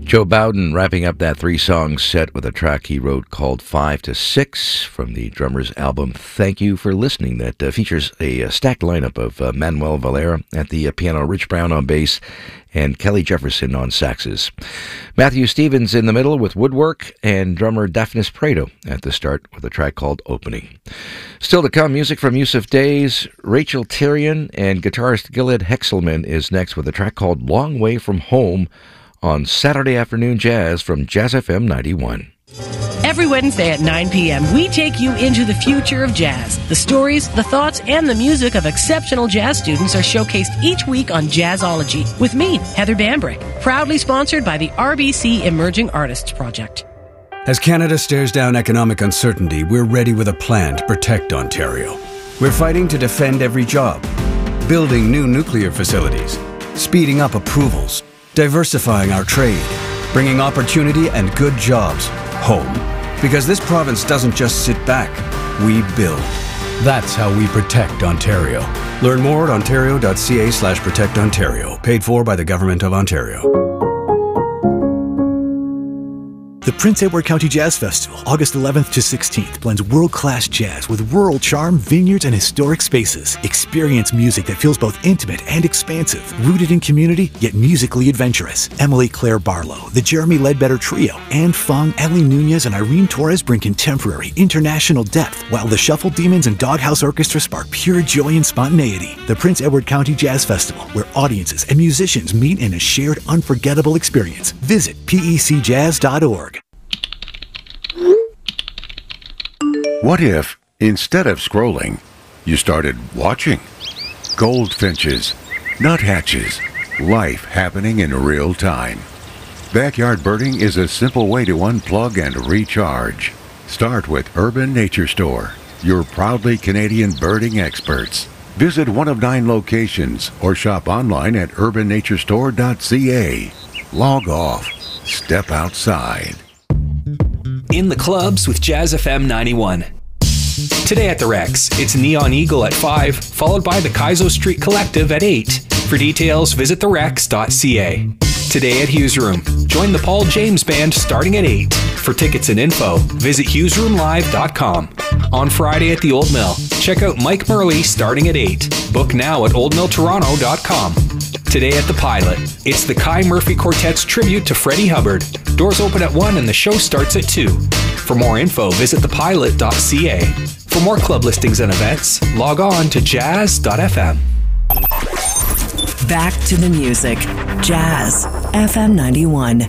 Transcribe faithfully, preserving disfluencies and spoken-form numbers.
Joe Bowden wrapping up that three-song set with a track he wrote called Five to Six from the drummer's album Thank You for Listening that uh, features a, a stacked lineup of uh, Manuel Valera at the uh, piano, Rich Brown on bass, and Kelly Jefferson on saxes. Matthew Stevens in the middle with woodwork, and drummer Daphnis Prado at the start with a track called Opening. Still to come, music from Yusuf Days, Rachel Tyrion, and guitarist Gilad Hexelman is next with a track called Long Way From Home on Saturday Afternoon Jazz from Jazz F M ninety-one. Every Wednesday at nine p.m., we take you into the future of jazz. The stories, the thoughts, and the music of exceptional jazz students are showcased each week on Jazzology with me, Heather Bambrick, proudly sponsored by the R B C Emerging Artists Project. As Canada stares down economic uncertainty, we're ready with a plan to protect Ontario. We're fighting to defend every job, building new nuclear facilities, speeding up approvals, diversifying our trade, bringing opportunity and good jobs home. Because this province doesn't just sit back, we build. That's how we protect Ontario. Learn more at ontario.ca slash protect Ontario. Paid for by the Government of Ontario. The Prince Edward County Jazz Festival, August eleventh to sixteenth, blends world-class jazz with rural charm, vineyards, and historic spaces. Experience music that feels both intimate and expansive, rooted in community, yet musically adventurous. Emily Claire Barlow, the Jeremy Ledbetter Trio, Anne Fung, Ellie Nunez, and Irene Torres bring contemporary, international depth, while the Shuffle Demons and Doghouse Orchestra spark pure joy and spontaneity. The Prince Edward County Jazz Festival, where audiences and musicians meet in a shared, unforgettable experience. Visit P E C jazz dot org. What if, instead of scrolling, you started watching? Goldfinches, nuthatches, life happening in real time. Backyard birding is a simple way to unplug and recharge. Start with Urban Nature Store, your proudly Canadian birding experts. Visit one of nine locations or shop online at urban nature store dot c a. Log off. Step outside. In the clubs with Jazz F M ninety-one. Today at the Rex, it's Neon Eagle at five, followed by the Kaizo Street Collective at eight. For details, visit the rex dot c a. Today at Hughes Room, join the Paul James Band starting at eight. For tickets and info, visit hughes room live dot com. On Friday at the Old Mill, check out Mike Murley starting at eight. Book now at old mill toronto dot com. Today at the Pilot, it's the Kai Murphy Quartet's tribute to Freddie Hubbard. Doors open at one and the show starts at two. For more info, visit the pilot dot c a. For more club listings and events, log on to jazz dot f m. Back to the music. Jazz F M ninety-one.